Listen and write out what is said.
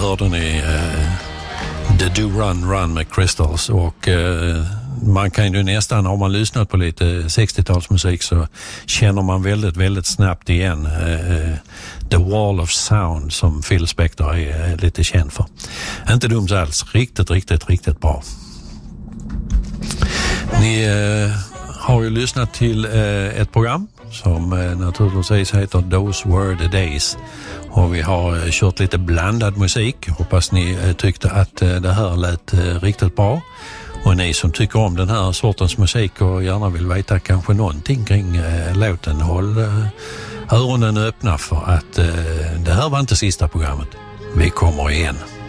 hörde ni The Do Run Run med Crystals och man kan ju nästan, har man lyssnat på lite 60-talsmusik så känner man väldigt, väldigt snabbt igen The Wall of Sound som Phil Spector är lite känd för. Inte dumt alls, riktigt bra. Ni har ju lyssnat till ett program som naturligtvis heter Those Were the Days. Och vi har kört lite blandad musik. Hoppas ni tyckte att det här lät riktigt bra. Och ni som tycker om den här sortens musik och gärna vill veta kanske någonting kring låten, håll öronen öppna för att det här var inte sista programmet. Vi kommer igen.